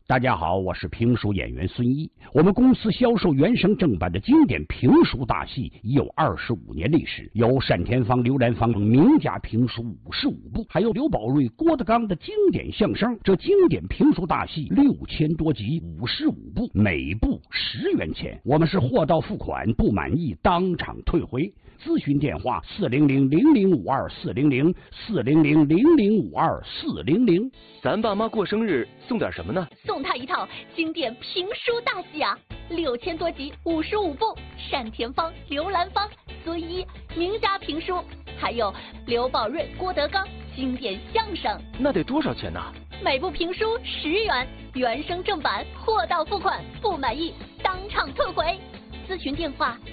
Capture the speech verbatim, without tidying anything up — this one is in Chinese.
大家好，我是评书演员孙一。我们公司销售原声正版的经典评书大戏已有二十五年历史，有单田芳、刘兰芳等名家评书五十五部，还有刘宝瑞、郭德纲的经典相声。这经典评书大戏六千多集，五十五部，每部十元钱。我们是货到付款，不满意当场退回。咨询电话：四零零零零五二四零零四零零零零五二四零零。 咱爸妈过生日送点什么呢？ 送他一套经典评书大戏啊，六千多集，五十五部，单田芳、刘兰芳、孙一名家评书，还有刘宝瑞、郭德纲经典相声。 那得多少钱呢？ 每部评书十元，原声正版，货到付款，不满意当场退回。咨询电话